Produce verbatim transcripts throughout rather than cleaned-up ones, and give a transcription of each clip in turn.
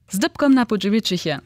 Z dybkom na podżywieczychie.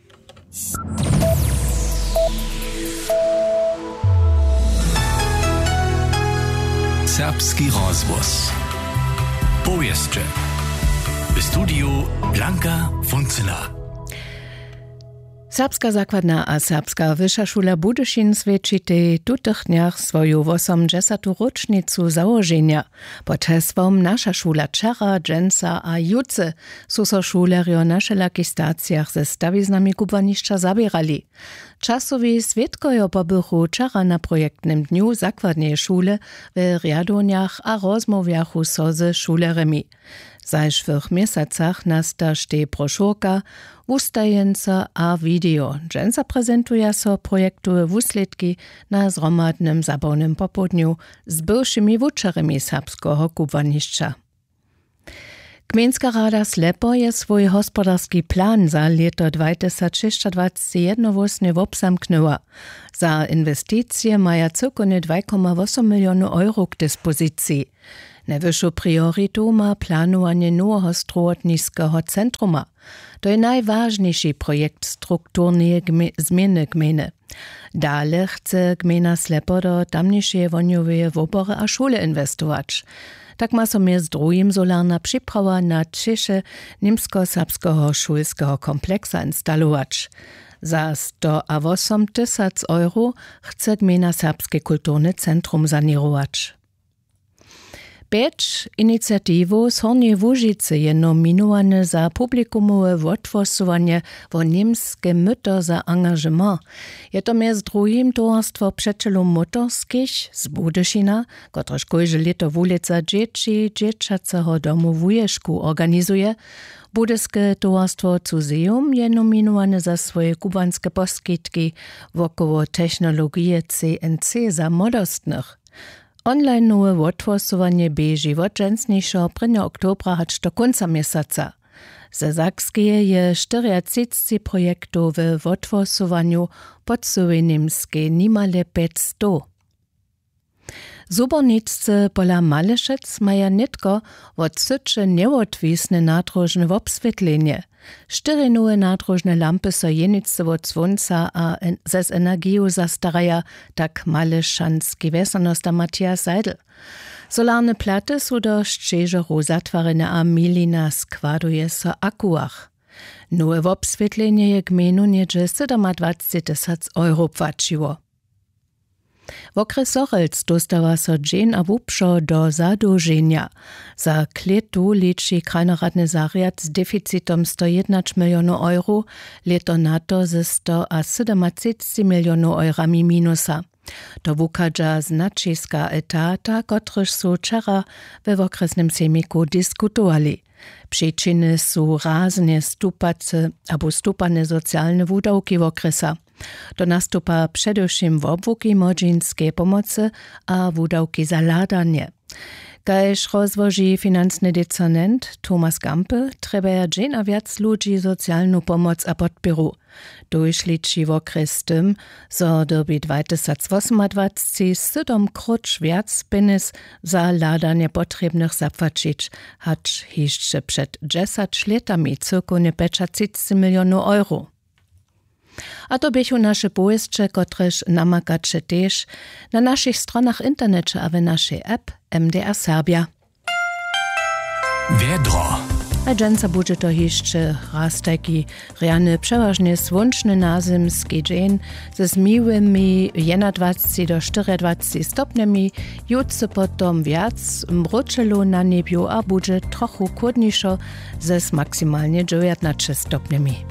Serbski rozgłos. Powieszcze. W studiu Blanka Funcyna. Serbska zakładna a Serbska Wyższa Szula Budyszin svedčitej tutych dniach swoją osiemdziesiątą rocznicu założenia. Pod hesłom Nasza szula Czera, Dżęca a Juce są so szulerio na wszelakich stacjach ze stawiznami kubaniszcza zabierali. Czasowi świadkojo pobychu Czera na projektnym dniu zakładnej szule w riadoniach a rozmowiachu so ze szulerami. W zajszwych miesacach nastašte broszurka, ustajenca a video. Dżęca prezentuje so projektowe wusledki na zromadnym zabawnym popodniu z byłszymi wuczerami serbskiego kubaniszcza. Gmejnska rada Slepo je swój hospodarski plan za leto dwa tysiące dwadzieścia jednowłosnie wobsamknęła. Za inwestycje maja cykone dwa przecinek osiem milionów euro k dyspozycji. Najwyższą priorytu ma planowanie nowego zdrowotniczego centruma. To jest najważniejszy projekt strukturnej zmiany gminy. Dalej chce gmina Slepo do tamniejszej woniowej wobory a szule inwestować. Tak ma so między drugim solarna przyprawa na ciesze niemsko-serbskiego szulskiego kompleksa instalować. Za sto osiem tysięcy euro chce gmina Serbskie Kulturne Centrum sanirować. Pięć inicjatywów z Hornej Łużycy je nominowane za publikumowe wotworzenie w niemskie myto za engagement. Je to między drugim Towarstwo Przyjaciół Motorskich z Budyszina, kotreż kojże leto ulica Dzieci Dzieciacego domu w Ujeszku organizuje. Budyskie Towarstwo Cuzeum je nominowane za swoje kubanskie poskitki wokoło technologii C N C za młodostnych. Online nowe wotworzenie bieži od dżęsniejszego prvního oktobra hač do końca miesiąca. Ze Sakskie je czterdzieści projektów w wotworzeniu pod niemskie nimale pięćset. Zuborniccy pola Malešec maja nitko od sycze nieodwisne nadrożne obswietlenie. Cztery nowe nadrożne lampy so jenice od słońca a en, ze z energią zastaraja, tak maleszanski wesonosta Matthias Seidel. Solarne platy są do szczerzeru zatwarene a milina składuje so akuach. Nowe obswietlenie je gminu niedzie dwadzieścia tysięcy euro płaciło. W okres Sorelc dostała so dżen a wupszo do zadłużenia. Za kletu liczy krajnoradny zariad z deficytom sto jedenaście milionów euro, leto na to ze sto a siedemdziesiąt milionów eurami minusa. To wukadża znaczyska etata, kotryż są wczera we okresnym sejmiku dyskutowali. Przyczyny są raznie stupace albo stupane socjalne wudałki w okresa. To nastupa przedewším w obłuki młodzieńskiej pomocy a wudałki za ladanie. Kajż rozwoży finansny decernent Thomas Gampe, treba dżen a wiac ludzi socjalną pomoc a podpieru. Durchliczy w okres tym, so doby dwa tysiące osiemnasty siedem krucz wiac pieniędzy za ladanie potrzebnych zapłacić, hacz jeszcze przed dziesięcioma latami cyrkunie pięćdziesiąt milionów euro. A to bychu nasze pojeźdźcze, kotreż namakacze też na naszych stronach internecie a w naszej app M D R Serbia. Wiedro. A dżęca będzie to jeszcze raz taki rany, przeważnie słoneczny nazymski dzień ze zmiłymi dwadzieścia do czterdziestu stopniami, jutro potom wiac mroczelo na niebiu, a będzie trochę chłodniejszo ze maksymalnie dziewiętnastu stopniami.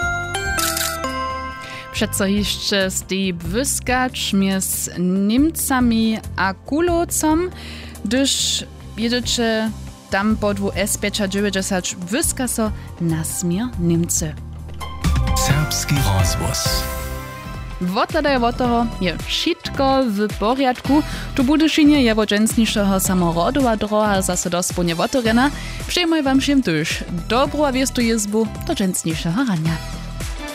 Przeco jeszcze z tej wyskacz między Niemcami a Kulocom, gdyż jedziecie tam po dwu S dziewięćdziesiąt wyska so na smier Niemcy. Serbski rozgłos. Wotladaj wotoho je wszystko w porядku. Tu Budyšinie je wodżęsniejszego samorodowa droga zase dosponie wotorena. Przejmuj wam się też dobro a wiestu jezbu do dżęsniejszego rania.